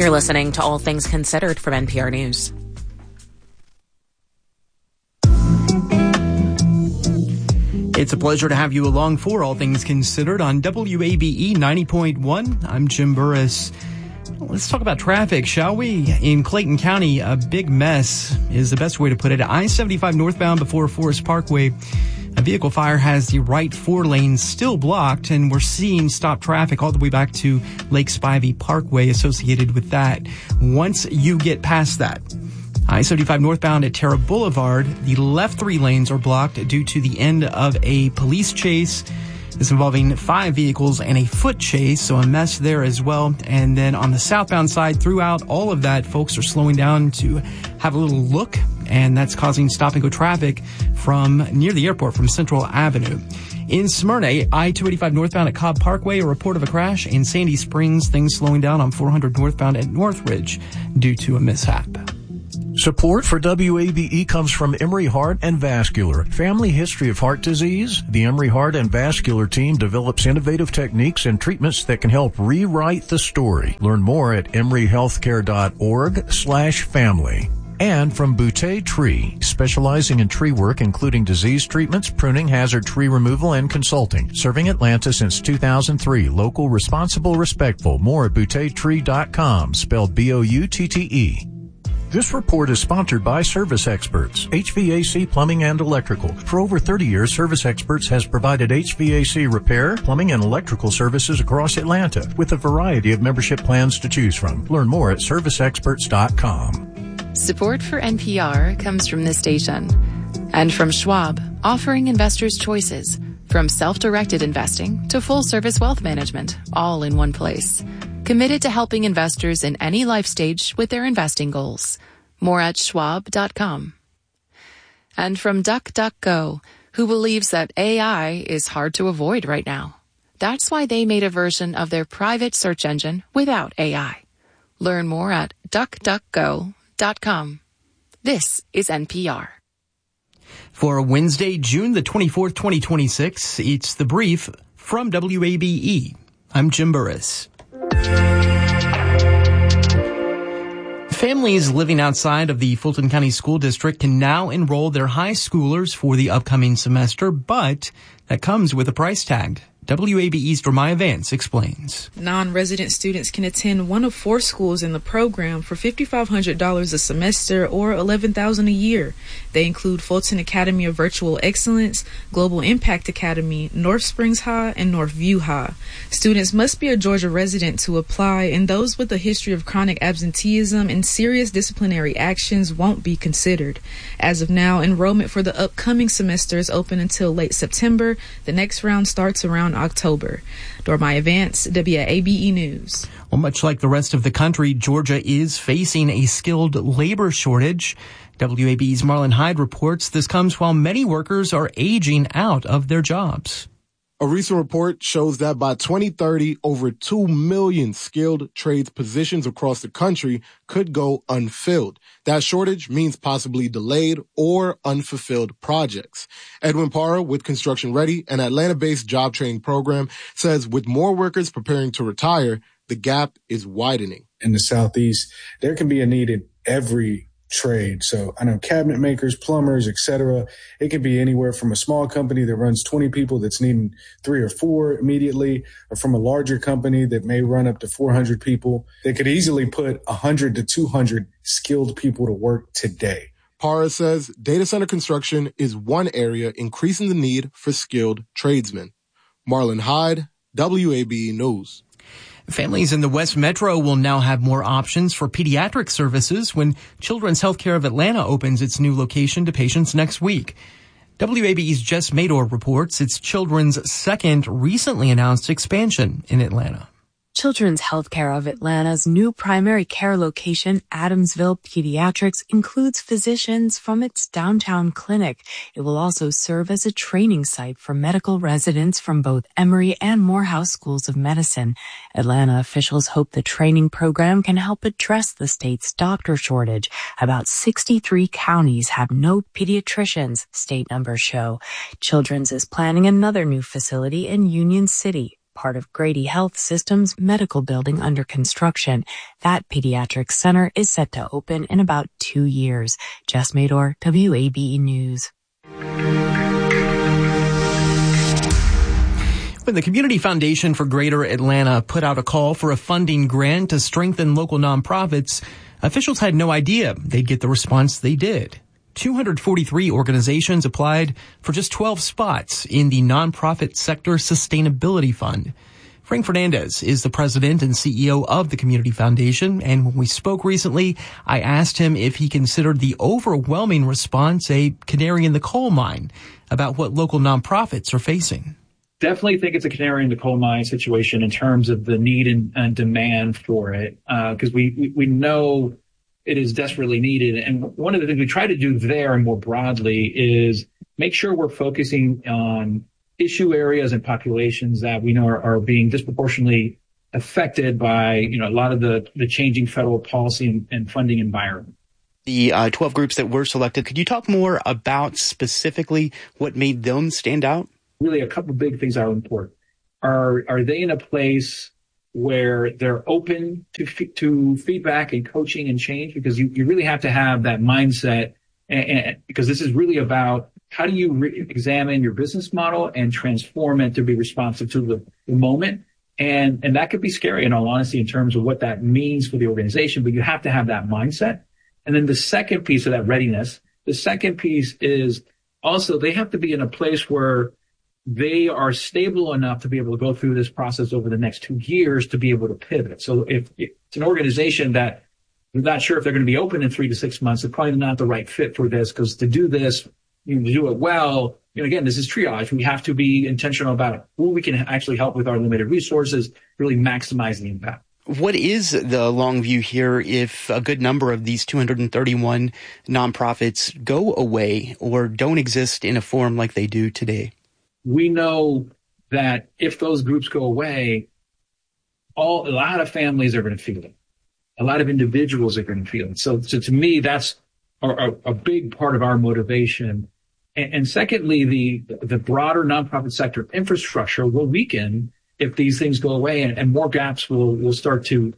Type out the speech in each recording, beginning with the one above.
You're listening to All Things Considered from NPR News. It's a pleasure to have you along for All Things Considered on WABE 90.1. I'm Jim Burris. Let's talk about traffic, shall we? In Clayton County, a big mess is the best way to put it. I-75 northbound before Forest Parkway. A vehicle fire has the right 4 lanes still blocked, and we're seeing stop traffic all the way back to Lake Spivey Parkway associated with that. Once you get past that, I-75 northbound at Terra Boulevard, the left 3 lanes are blocked due to the end of a police chase. It's involving 5 vehicles and a foot chase, so a mess there as well. And then on the southbound side, throughout all of that, folks are slowing down to have a little look, and that's causing stop-and-go traffic from near the airport from Central Avenue. In Smyrna, I-285 northbound at Cobb Parkway, a report of a crash. In Sandy Springs, things slowing down on 400 northbound at Northridge due to a mishap. Support for WABE comes from Emory Heart and Vascular. Family history of heart disease? The Emory Heart and Vascular team develops innovative techniques and treatments that can help rewrite the story. Learn more at emoryhealthcare.org/family. And from Boutte Tree, specializing in tree work including disease treatments, pruning, hazard tree removal, and consulting. Serving Atlanta since 2003. Local, responsible, respectful. More at bouttetree.com, spelled B-O-U-T-T-E. This report is sponsored by Service Experts, HVAC, plumbing, and electrical. For over 30 years, Service Experts has provided HVAC repair, plumbing, and electrical services across Atlanta with a variety of membership plans to choose from. Learn more at serviceexperts.com. Support for NPR comes from this station and from Schwab, offering investors choices from self-directed investing to full-service wealth management, all in one place. Committed to helping investors in any life stage with their investing goals. More at schwab.com. And from DuckDuckGo, who believes that AI is hard to avoid right now. That's why they made a version of their private search engine without AI. Learn more at duckduckgo.com. This is NPR. For Wednesday, June the 24th, 2026, it's The Brief from WABE. I'm Jim Burris. Families living outside of the Fulton County School District can now enroll their high schoolers for the upcoming semester, but that comes with a price tag. WABE's Jeremiah Vance explains. Non-resident students can attend one of 4 schools in the program for $5,500 a semester or $11,000 a year. They include Fulton Academy of Virtual Excellence, Global Impact Academy, North Springs High, and Northview High. Students must be a Georgia resident to apply, and those with a history of chronic absenteeism and serious disciplinary actions won't be considered. As of now, enrollment for the upcoming semester is open until late September. The next round starts around October. Jeremiah Vance, WABE News. Well, much like the rest of the country, Georgia is facing a skilled labor shortage. WABE's Marlon Hyde reports this comes while many workers are aging out of their jobs. A recent report shows that by 2030, over 2 million skilled trades positions across the country could go unfilled. That shortage means possibly delayed or unfulfilled projects. Edwin Parra with Construction Ready, an Atlanta-based job training program, says with more workers preparing to retire, the gap is widening. In the Southeast, there can be a need in every trade. So I know cabinet makers, plumbers, etc. It could be anywhere from a small company that runs 20 people that's needing 3 or 4 immediately, or from a larger company that may run up to 400 people. They could easily put 100 to 200 skilled people to work today. Parra says data center construction is one area increasing the need for skilled tradesmen. Marlon Hyde, WABE News. Families in the West Metro will now have more options for pediatric services when Children's Healthcare of Atlanta opens its new location to patients next week. WABE's Jess Mador reports it's Children's second recently announced expansion in Atlanta. Children's Healthcare of Atlanta's new primary care location, Adamsville Pediatrics, includes physicians from its downtown clinic. It will also serve as a training site for medical residents from both Emory and Morehouse schools of medicine. Atlanta officials hope the training program can help address the state's doctor shortage. About 63 counties have no pediatricians, state numbers show. Children's is planning another new facility in Union City. part of Grady Health System's medical building under construction. That pediatric center is set to open in about 2 years. Jess Mador, WABE News. When the Community Foundation for Greater Atlanta put out a call for a funding grant to strengthen local nonprofits, officials had no idea they'd get the response they did. 243 organizations applied for just 12 spots in the Nonprofit Sector Sustainability Fund. Frank Fernandez is the president and CEO of the Community Foundation, and when we spoke recently, I asked him if he considered the overwhelming response a canary in the coal mine about what local nonprofits are facing. Definitely think it's a canary in the coal mine situation in terms of the need and demand for it, because we know it is desperately needed. And one of the things we try to do there and more broadly is make sure we're focusing on issue areas and populations that we know are being disproportionately affected by, a lot of the changing federal policy and funding environment. The 12 groups that were selected, could you talk more about specifically what made them stand out? Really, a couple of big things are important. Are they in a place where they're open to feedback and coaching and change? Because you really have to have that mindset, and because this is really about how do you examine your business model and transform it to be responsive to the moment. And that could be scary, in all honesty, in terms of what that means for the organization, but you have to have that mindset. And then the second piece of that readiness, the second piece is also they have to be in a place where they are stable enough to be able to go through this process over the next 2 years to be able to pivot. So if it's an organization that we're not sure if they're going to be open in 3 to 6 months, they're probably not the right fit for this, because to do this, to do it well, again, this is triage. We have to be intentional about who we can actually help with our limited resources, really maximize the impact. What is the long view here if a good number of these 231 nonprofits go away or don't exist in a form like they do today? We know that if those groups go away, a lot of families are going to feel it. A lot of individuals are going to feel it. So to me, that's a big part of our motivation. And secondly, the broader nonprofit sector infrastructure will weaken if these things go away, and more gaps will start to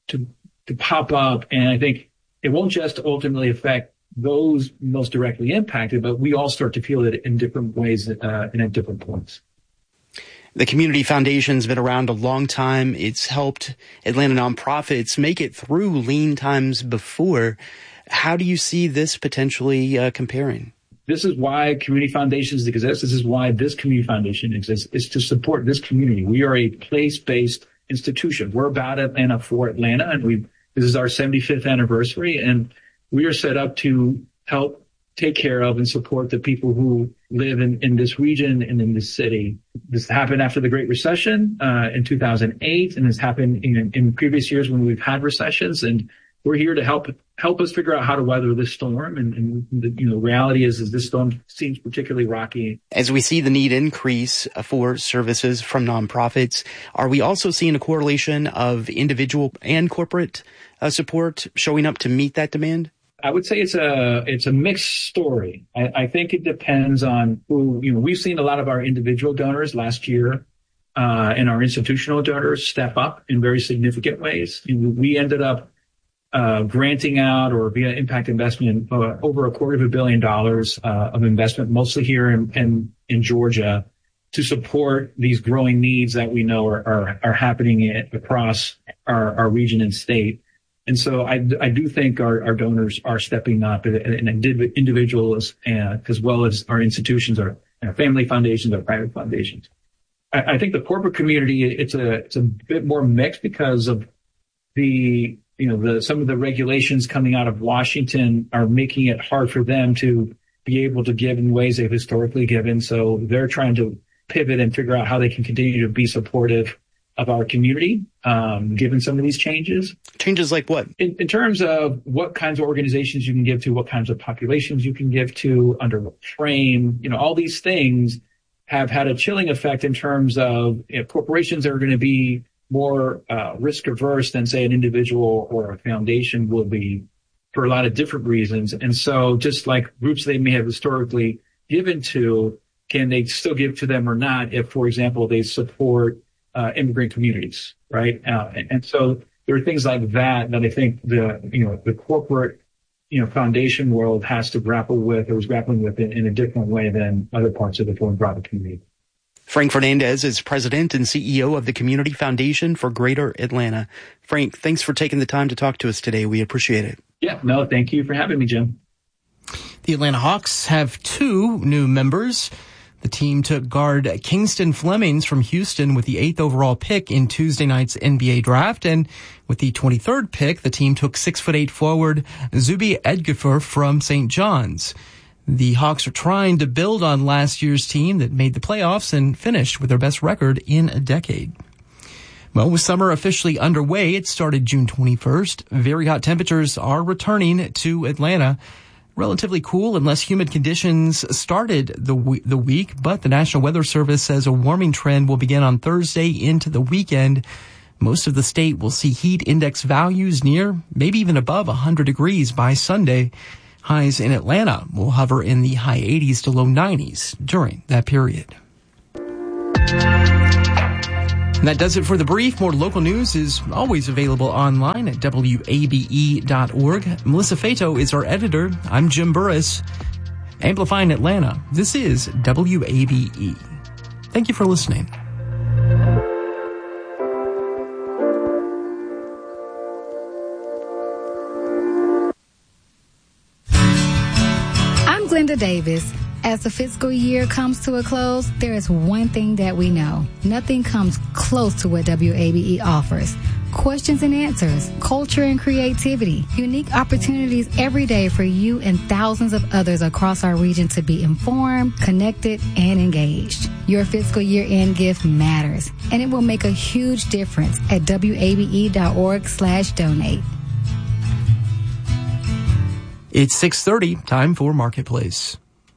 pop up. And I think it won't just ultimately affect those most directly impacted, but we all start to feel it in different ways and at different points. The Community Foundation's been around a long time. It's helped Atlanta nonprofits make it through lean times before. How do you see this potentially comparing? This is why community foundations exist. This is why this community foundation exists, is to support this community. We are a place-based institution. We're about Atlanta for Atlanta, and this is our 75th anniversary, and we are set up to help take care of and support the people who live in this region and in this city. This happened after the Great Recession in 2008, and this happened in previous years when we've had recessions. And we're here to help us figure out how to weather this storm. And the reality is this storm seems particularly rocky. As we see the need increase for services from nonprofits, are we also seeing a correlation of individual and corporate support showing up to meet that demand? I would say it's a mixed story. I think it depends on who, we've seen a lot of our individual donors last year, and our institutional donors step up in very significant ways. We ended up granting out, or via impact investment, over $250 million of investment, mostly here in Georgia, to support these growing needs that we know are happening across our region and state. And so I do think our donors are stepping up, and individuals, as well as our institutions, our family foundations, our private foundations. I think the corporate community, it's a bit more mixed because of some of the regulations coming out of Washington are making it hard for them to be able to give in ways they've historically given. So they're trying to pivot and figure out how they can continue to be supportive of our community, given some of these changes. Changes like what? In terms of what kinds of organizations you can give to, what kinds of populations you can give to, under what frame, all these things have had a chilling effect in terms of corporations that are going to be more risk averse than, say, an individual or a foundation will be, for a lot of different reasons. And so just like groups they may have historically given to, can they still give to them or not if, for example, they support immigrant communities, right? And so there are things like that I think the corporate, foundation world has to grapple with, or is grappling with it in a different way than other parts of the philanthropic community. Frank Fernandez is president and CEO of the Community Foundation for Greater Atlanta. Frank, thanks for taking the time to talk to us today. We appreciate it. Yeah, no, thank you for having me, Jim. The Atlanta Hawks have 2 new members. The team took guard Kingston Flemings from Houston with the 8th overall pick in Tuesday night's NBA draft. And with the 23rd pick, the team took 6'8" forward Zuby Edgefer from St. John's. The Hawks are trying to build on last year's team that made the playoffs and finished with their best record in a decade. Well, with summer officially underway, it started June 21st. Very hot temperatures are returning to Atlanta. Relatively cool and less humid conditions started the week, but the National Weather Service says a warming trend will begin on Thursday into the weekend. Most of the state will see heat index values near, maybe even above 100 degrees by Sunday. Highs in Atlanta will hover in the high 80s to low 90s during that period. And that does it for the brief. More local news is always available online at WABE.org. Melissa Fato is our editor. I'm Jim Burris. Amplifying Atlanta, this is WABE. Thank you for listening. I'm Glenda Davis. As the fiscal year comes to a close, there is one thing that we know. Nothing comes close to what WABE offers. Questions and answers, culture and creativity, unique opportunities every day for you and thousands of others across our region to be informed, connected, and engaged. Your fiscal year-end gift matters, and it will make a huge difference at WABE.org/donate. It's 6:30, time for Marketplace.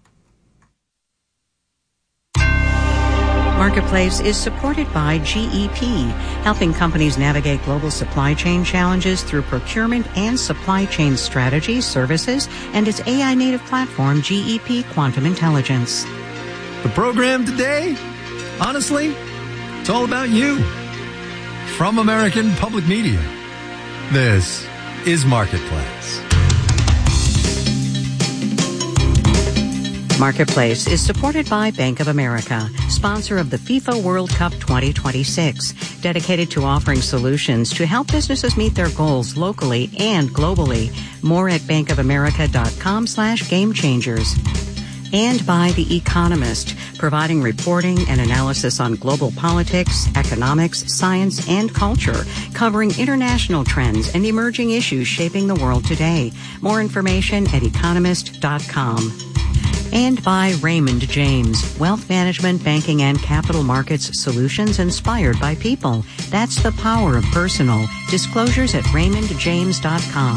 Marketplace is supported by GEP, helping companies navigate global supply chain challenges through procurement and supply chain strategy, services, and its AI-native platform, GEP Quantum Intelligence. The program today, honestly, it's all about you. From American Public Media, this is Marketplace. Marketplace is supported by Bank of America, sponsor of the FIFA World Cup 2026, dedicated to offering solutions to help businesses meet their goals locally and globally. More at bankofamerica.com/gamechangers. And by The Economist, providing reporting and analysis on global politics, economics, science, and culture, covering international trends and emerging issues shaping the world today. More information at economist.com. And by Raymond James, wealth management, banking, and capital markets solutions inspired by people. That's the power of personal. Disclosures at raymondjames.com.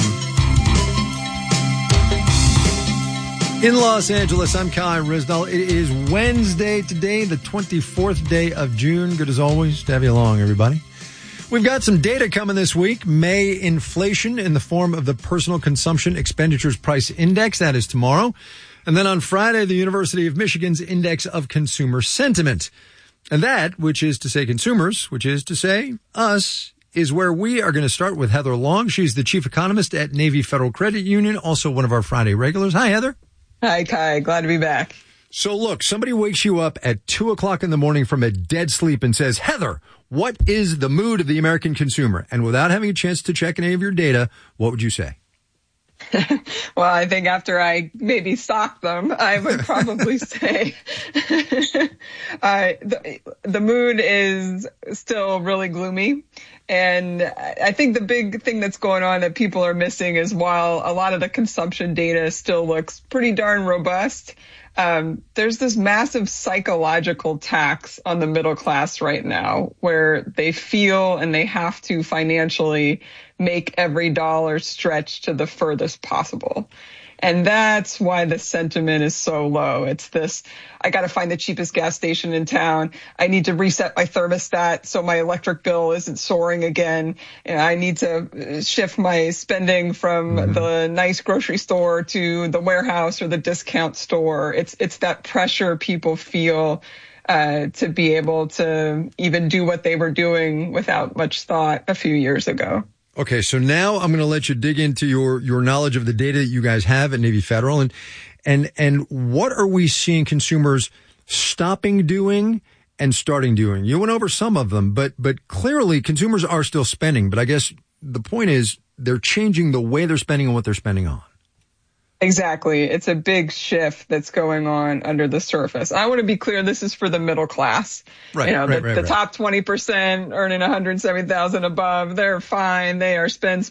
In Los Angeles, I'm Kai Risnell. It is Wednesday today, the 24th day of June. Good as always to have you along, everybody. We've got some data coming this week. May inflation in the form of the Personal Consumption Expenditures Price Index. That is tomorrow. And then on Friday, the University of Michigan's Index of Consumer Sentiment. And that, which is to say consumers, which is to say us, is where we are going to start with Heather Long. She's the chief economist at Navy Federal Credit Union, also one of our Friday regulars. Hi, Heather. Hi, Kai. Glad to be back. So look, somebody wakes you up at 2 o'clock in the morning from a dead sleep and says, Heather, what is the mood of the American consumer? And without having a chance to check any of your data, what would you say? Well, I think after I maybe stalk them, I would probably say the mood is still really gloomy. And I think the big thing that's going on that people are missing is while a lot of the consumption data still looks pretty darn robust, there's this massive psychological tax on the middle class right now where they feel and they have to financially make every dollar stretch to the furthest possible. And that's why the sentiment is so low. It's this, I got to find the cheapest gas station in town. I need to reset my thermostat so my electric bill isn't soaring again. And I need to shift my spending from the nice grocery store to the warehouse or the discount store. It's that pressure people feel to be able to even do what they were doing without much thought a few years ago. Okay, so now I'm going to let you dig into your knowledge of the data that you guys have at Navy Federal, and what are we seeing consumers stopping doing and starting doing? You went over some of them, but clearly consumers are still spending. But I guess the point is they're changing the way they're spending and what they're spending on. Exactly. It's a big shift that's going on under the surface. I want to be clear, this is for the middle class. Right, the top 20% earning $170,000 above, they're fine. They are spend,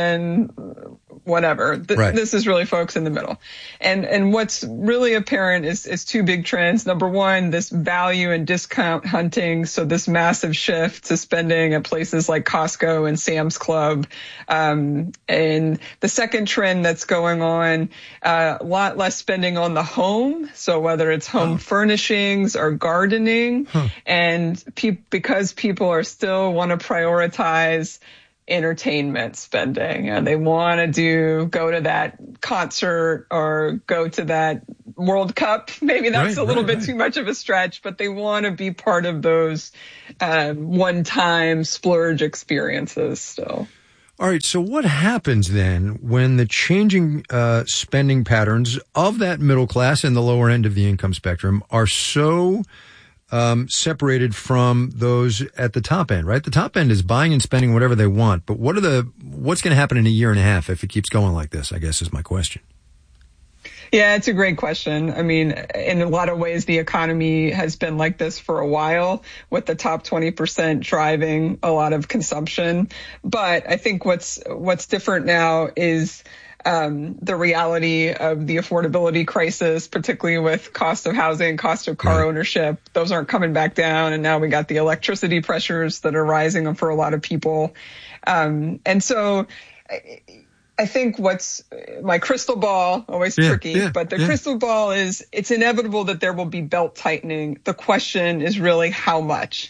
whatever. This is really folks in the middle. And what's really apparent is two big trends. Number one, this value and discount hunting. So this massive shift to spending at places like Costco and Sam's Club. And the second trend that's going on, a lot less spending on the home. So whether it's home furnishings or gardening, and because people are still want to prioritize entertainment spending, and they want to go to that concert or go to that World Cup. Maybe that's a little bit too much of a stretch, but they want to be part of those one-time splurge experiences still. All right, so what happens then when the changing spending patterns of that middle class and the lower end of the income spectrum are so separated from those at the top end, right? The top end is buying and spending whatever they want, but what's going to happen in a year and a half if it keeps going like this, I guess is my question. Yeah, it's a great question. I mean, in a lot of ways, the economy has been like this for a while, with the top 20% driving a lot of consumption. But I think what's different now is the reality of the affordability crisis, particularly with cost of housing, cost of car ownership. Those aren't coming back down. And now we got the electricity pressures that are rising for a lot of people. And so I think what's my crystal ball, always tricky, but the crystal ball is it's inevitable that there will be belt tightening. The question is really how much.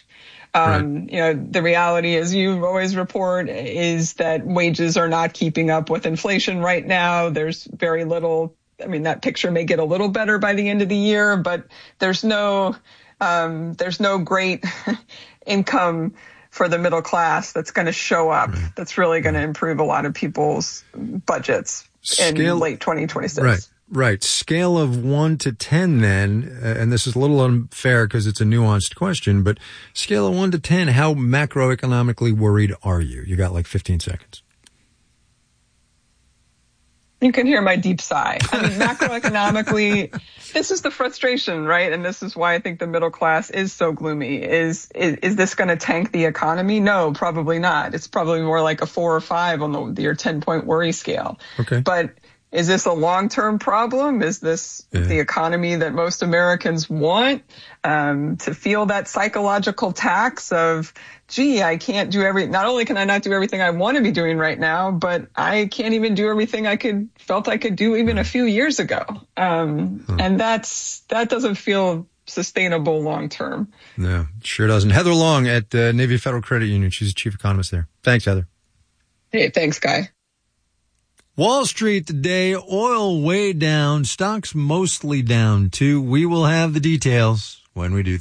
The reality, as you always report, is that wages are not keeping up with inflation right now. There's very little. I mean, that picture may get a little better by the end of the year, but there's no great income for the middle class that's going to show up. That's really going to improve a lot of people's budgets in late 2026. Right. Scale of 1 to 10 then, and this is a little unfair because it's a nuanced question, but scale of 1 to 10, how macroeconomically worried are you? You got like 15 seconds. You can hear my deep sigh. I mean, macroeconomically, this is the frustration, right? And this is why I think the middle class is so gloomy. Is this going to tank the economy? No, probably not. It's probably more like a 4 or 5 on your 10-point worry scale. Okay. But is this a long-term problem? Is this the economy that most Americans want? To feel that psychological tax of, gee, I can't do not only can I not do everything I want to be doing right now, but I can't even do everything felt I could do even a few years ago. And that doesn't feel sustainable long-term. No, it sure doesn't. Heather Long at Navy Federal Credit Union. She's the chief economist there. Thanks, Heather. Hey, thanks, Guy. Wall Street today, oil way down, stocks mostly down too. We will have the details when we do.